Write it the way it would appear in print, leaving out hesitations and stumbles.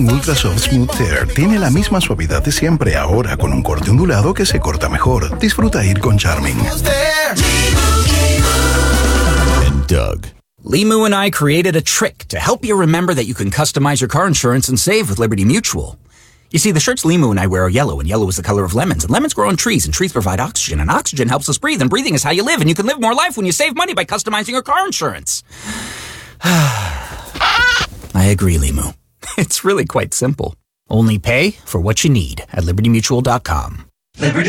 Ultra Soft Smooth Tear tiene la misma suavidad de siempre, ahora con un corte ondulado que se corta mejor. Disfruta ir con Charming. And Doug. Limu and I created a trick to help you remember that you can customize your car insurance and save with Liberty Mutual. You see, the shirts Limu and I wear are yellow, and yellow is the color of lemons, and lemons grow on trees, and trees provide oxygen, and oxygen helps us breathe, and breathing is how you live, and you can live more life when you save money by customizing your car insurance. I agree, Limu. It's really quite simple. Only pay for what you need at LibertyMutual.com. Liberty